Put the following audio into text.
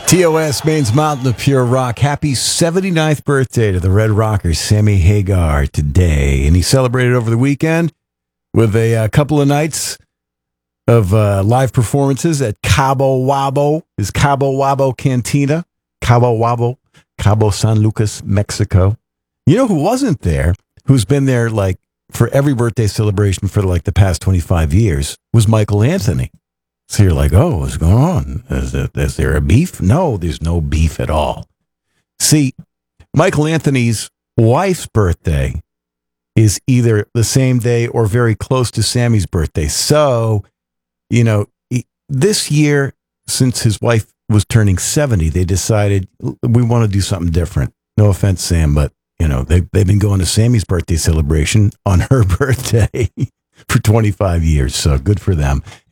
TOS Maine's Mountain of Pure Rock. Happy 79th birthday to the Red Rocker, Sammy Hagar, today. And he celebrated over the weekend with a couple of nights of live performances at Cabo Wabo, his Cabo Wabo Cantina. Cabo Wabo, Cabo San Lucas, Mexico. You know who wasn't there, who's been there like for every birthday celebration for like the past 25 years, was Michael Anthony. So you're like, oh, what's going on? Is there a beef? No, there's no beef at all. See, Michael Anthony's wife's birthday is either the same day or very close to Sammy's birthday. So, you know, this year, since his wife was turning 70, they decided we want to do something different. No offense, Sam, but, you know, they've been going to Sammy's birthday celebration on her birthday for 25 years. So good for them.